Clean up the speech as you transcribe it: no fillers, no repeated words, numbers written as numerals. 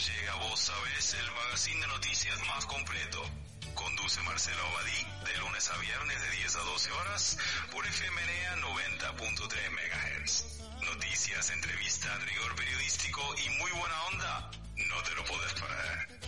llega Vos Sabés, el magazine de noticias más completo. Conduce Marcelo Abadí de lunes a viernes de 10 a 12 horas por FMNA 90.3 MHz. Noticias, entrevista, rigor periodístico y muy buena onda. No te lo podés perder.